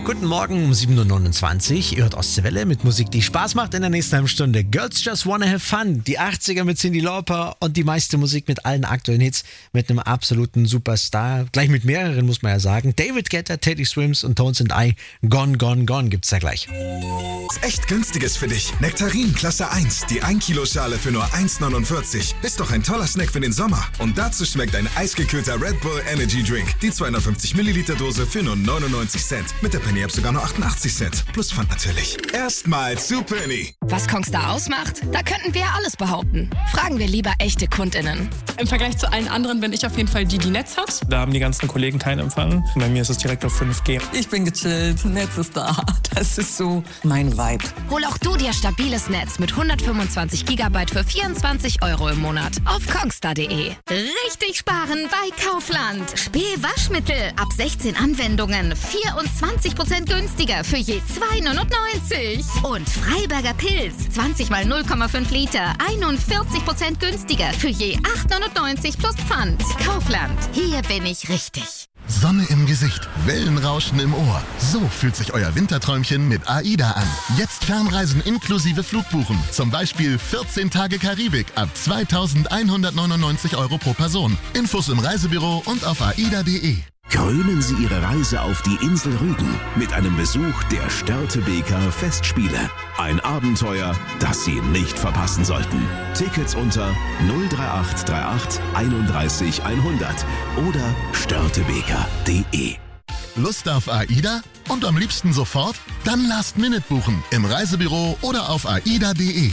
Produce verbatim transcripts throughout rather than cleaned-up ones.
Guten Morgen um sieben Uhr neunundzwanzig. Ihr hört Ostseewelle mit Musik, die Spaß macht in der nächsten halben Stunde. Girls Just Wanna Have Fun. Die achtziger mit Cyndi Lauper und die meiste Musik mit allen aktuellen Hits mit einem absoluten Superstar. Gleich mit mehreren, muss man ja sagen. David Guetta, Teddy Swims und Tones and I. Gone, Gone, Gone gibt's da gleich. Echt günstiges für dich. Nektarin Klasse eins. Die ein Kilo Schale für nur eins neunundvierzig. Ist doch ein toller Snack für den Sommer. Und dazu schmeckt ein eisgekühlter Red Bull Energy Drink. Die zweihundertfünfzig Milliliter Dose für nur neunundneunzig Cent. Mit der Penny App sogar nur achtundachtzig Cent. Plus Pfand natürlich. Erstmal zu Penny. Was Kongstar ausmacht? Da könnten wir alles behaupten. Fragen wir lieber echte KundInnen. Im Vergleich zu allen anderen bin ich auf jeden Fall die, die Netz hat. Da haben die ganzen Kollegen keinen Empfang. Bei mir ist es direkt auf fünf G. Ich bin gechillt, Netz ist da. Das ist so mein Vibe. Hol auch du dir stabiles Netz mit hundertfünfundzwanzig Gigabyte für vierundzwanzig Euro im Monat auf kongstar punkt de. Richtig sparen bei Kaufland. Späh-Waschmittel ab sechzehn Anwendungen. vierundzwanzig Prozent günstiger für je zwei neunundneunzig. Und Freiberger Pilz. zwanzig mal null Komma fünf Liter. einundvierzig Prozent günstiger für je acht neunundneunzig plus Pfand. Kaufland. Hier bin ich richtig. Sonne im Gesicht, Wellenrauschen im Ohr. So fühlt sich euer Winterträumchen mit AIDA an. Jetzt Fernreisen inklusive Flugbuchen. Zum Beispiel vierzehn Tage Karibik ab zweitausendeinhundertneunundneunzig Euro pro Person. Infos im Reisebüro und auf aida punkt de. Krönen Sie Ihre Reise auf die Insel Rügen mit einem Besuch der Störtebeker Festspiele. Ein Abenteuer, das Sie nicht verpassen sollten. Tickets unter null drei acht drei acht einunddreißig hundert oder störtebeker punkt de. Lust auf AIDA? Und am liebsten sofort? Dann Last Minute buchen im Reisebüro oder auf aida punkt de.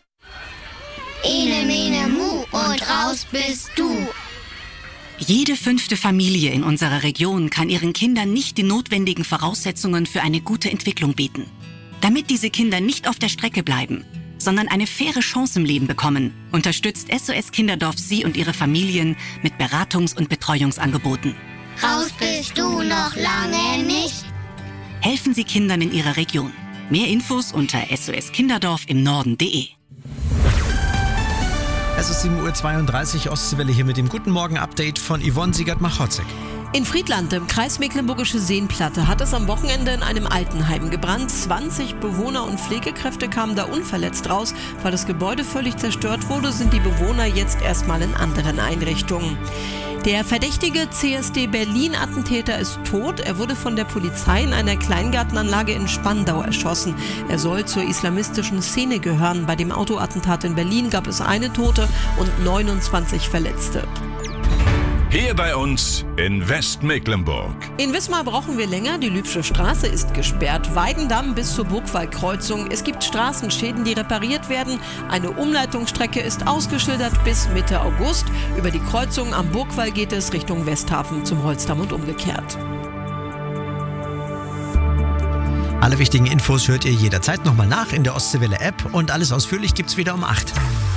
Ene, mene, mu und raus bist du. Jede fünfte Familie in unserer Region kann ihren Kindern nicht die notwendigen Voraussetzungen für eine gute Entwicklung bieten. Damit diese Kinder nicht auf der Strecke bleiben, sondern eine faire Chance im Leben bekommen, unterstützt S O S Kinderdorf Sie und Ihre Familien mit Beratungs- und Betreuungsangeboten. Raus bist du noch lange nicht. Helfen Sie Kindern in Ihrer Region. Mehr Infos unter S O S Kinderdorf im Norden punkt de. Es ist sieben Uhr zweiunddreißig, Ostseewelle hier mit dem Guten Morgen-Update von Yvonne Siegert-Machotzek. In Friedland, im Kreis Mecklenburgische Seenplatte, hat es am Wochenende in einem Altenheim gebrannt. zwanzig Bewohner und Pflegekräfte kamen da unverletzt raus. Weil das Gebäude völlig zerstört wurde, sind die Bewohner jetzt erstmal in anderen Einrichtungen. Der verdächtige C S D Berlin-Attentäter ist tot. Er wurde von der Polizei in einer Kleingartenanlage in Spandau erschossen. Er soll zur islamistischen Szene gehören. Bei dem Autoattentat in Berlin gab es eine Tote und neunundzwanzig Verletzte. Hier bei uns in Westmecklenburg. In Wismar brauchen wir länger. Die Lübsche Straße ist gesperrt. Weidendamm bis zur Burgwallkreuzung. Es gibt Straßenschäden, die repariert werden. Eine Umleitungsstrecke ist ausgeschildert bis Mitte August. Über die Kreuzung am Burgwall geht es Richtung Westhafen zum Holzdamm und umgekehrt. Alle wichtigen Infos hört ihr jederzeit nochmal nach in der Ostseewelle-App und alles ausführlich gibt's wieder um acht.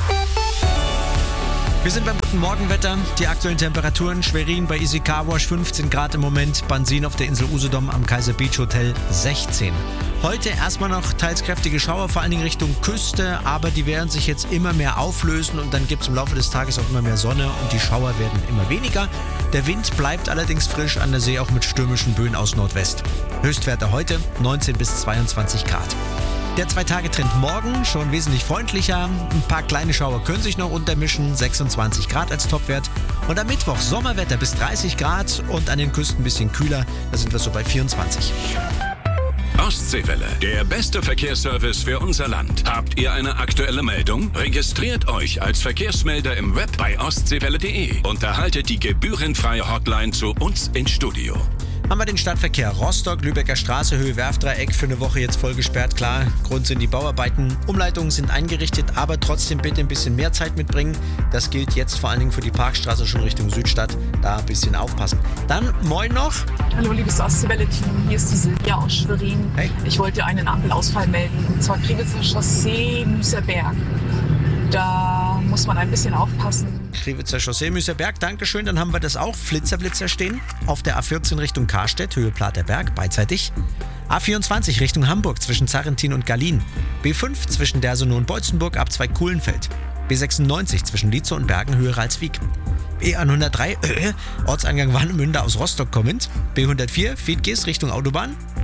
Wir sind beim guten Morgenwetter. Die aktuellen Temperaturen: Schwerin bei Easy Car Wash fünfzehn Grad im Moment, Bansin auf der Insel Usedom am Kaiser Beach Hotel sechzehn. Heute erstmal noch teils kräftige Schauer, vor allen Dingen Richtung Küste, aber die werden sich jetzt immer mehr auflösen und dann gibt es im Laufe des Tages auch immer mehr Sonne und die Schauer werden immer weniger. Der Wind bleibt allerdings frisch, an der See auch mit stürmischen Böen aus Nordwest. Höchstwerte heute neunzehn bis zweiundzwanzig Grad. Der Zwei-Tage-Trend morgen schon wesentlich freundlicher. Ein paar kleine Schauer können sich noch untermischen. sechsundzwanzig Grad als Topwert. Und am Mittwoch Sommerwetter bis dreißig Grad und an den Küsten ein bisschen kühler. Da sind wir so bei vierundzwanzig. Ostseewelle, der beste Verkehrsservice für unser Land. Habt ihr eine aktuelle Meldung? Registriert euch als Verkehrsmelder im Web bei ostseewelle punkt de und erhaltet die gebührenfreie Hotline zu uns ins Studio. Haben wir den Stadtverkehr Rostock, Lübecker Straße, Höhe Werfdreieck für eine Woche jetzt voll gesperrt. Klar, Grund sind die Bauarbeiten. Umleitungen sind eingerichtet, aber trotzdem bitte ein bisschen mehr Zeit mitbringen. Das gilt jetzt vor allen Dingen für die Parkstraße schon Richtung Südstadt. Da ein bisschen aufpassen. Dann moin noch. Hallo liebes Ostseewelle-Team, hier ist die Silvia aus Schwerin. Hey. Ich wollte einen Ampelausfall melden, und zwar Kriwitzer Chaussee, Müserberg. Da muss man ein bisschen aufpassen. Kriwitzer Chaussee, Müserberg, Dankeschön. Dann haben wir das auch. Flitzer, Blitzer stehen. Auf der A vierzehn Richtung Karstedt, Höhe Platerberg, beidseitig. A vierundzwanzig Richtung Hamburg zwischen Sarrentin und Gallien. B fünf zwischen Dersonow und Beutzenburg, Abzweig Kuhlenfeld. B sechsundneunzig zwischen Lietzow und Bergen, Höhe Ralswiek. B hundertdrei, äh, Ortseingang Warnemünde aus Rostock kommend. B hundertvier, Fiedges Richtung Autobahn.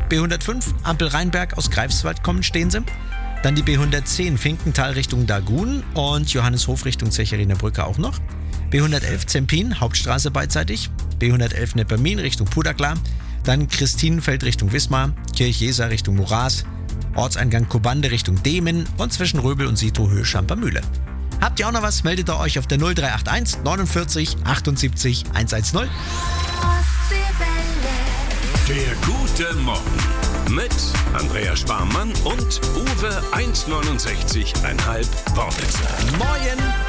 B hundertfünf Ampel Rheinberg aus Greifswald kommen, stehen sie. Dann die B hundertzehn Finkenthal Richtung Dagun und Johanneshof Richtung Zecheriner Brücke auch noch. B hundertelf Zempin, Hauptstraße beidseitig. B hundertelf Neppermin Richtung Puderklar. Dann Christinenfeld Richtung Wismar, Kirchjeser Richtung Moraß, Ortseingang Kobande Richtung Demen und zwischen Röbel und Sitohöhe Schampermühle. Habt ihr auch noch was, meldet ihr euch auf der null drei acht eins neunundvierzig achtundsiebzig hundertzehn. Der gute Morgen mit Andreas Sparmann und Uwe eins neunundsechzig Komma fünf Worpitzer. Moin!